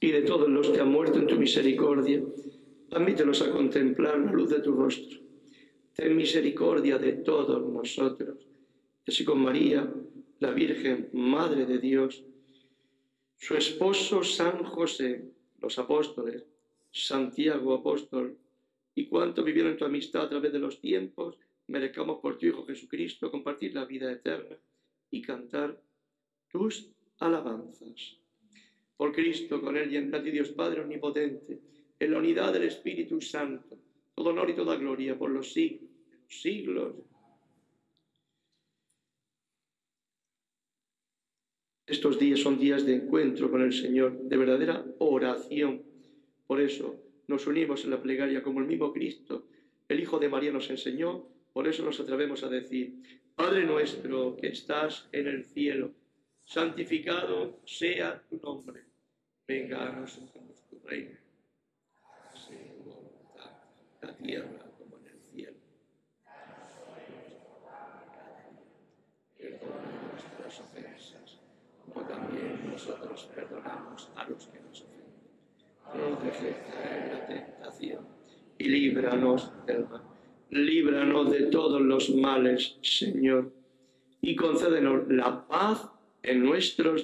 y de todos los que han muerto en tu misericordia, admítelos a contemplar la luz de tu rostro. Ten misericordia de todos nosotros, y así con María, la Virgen, Madre de Dios, su esposo San José, los apóstoles, Santiago apóstol, y cuantos vivieron en tu amistad a través de los tiempos, merezcamos por tu Hijo Jesucristo compartir la vida eterna y cantar tus alabanzas. Por Cristo, con Él y en ti, Dios Padre omnipotente, en la unidad del Espíritu Santo, todo honor y toda gloria por los siglos de los siglos. Estos días son días de encuentro con el Señor, de verdadera oración. Por eso nos unimos en la plegaria como el mismo Cristo, el Hijo de María, nos enseñó. Por eso nos atrevemos a decir: Padre nuestro que estás en el cielo, santificado sea tu nombre. Venga a nosotros tu reino. Sea tu voluntad, en la tierra como en el cielo. Perdona nuestras ofensas, como también nosotros perdonamos a los que nos ofenden. No nos dejes caer en la tentación y líbranos del mal. Líbranos de todos los males, Señor, y concédenos la paz en nuestros